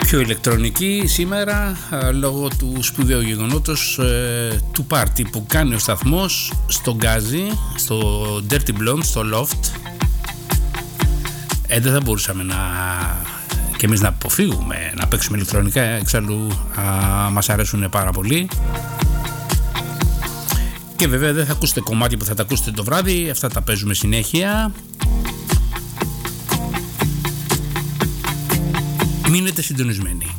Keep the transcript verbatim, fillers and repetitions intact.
Πιο ηλεκτρονική σήμερα λόγω του σπουδαίου γεγονότος ε, του πάρτι που κάνει ο σταθμός στο Γκάζι, στο Dirty Blonde, στο Loft. Ε, δεν θα μπορούσαμε να και εμείς να αποφύγουμε να παίξουμε ηλεκτρονικά, εξάλλου α, μας αρέσουν πάρα πολύ. Και βέβαια δεν θα ακούσετε κομμάτι που θα τα ακούσετε το βράδυ, αυτά τα παίζουμε συνέχεια. Μείνετε συντονισμένοι.